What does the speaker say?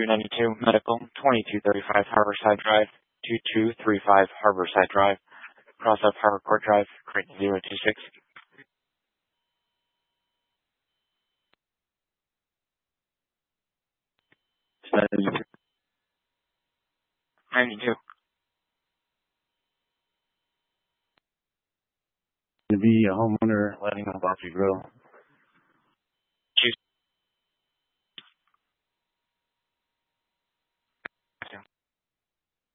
292 Medical, 2235 Harborside Drive, 2235 Harborside Drive, Cross up Harbor Court Drive, Creighton 026. 92. To be a homeowner letting off Barbecue Grill.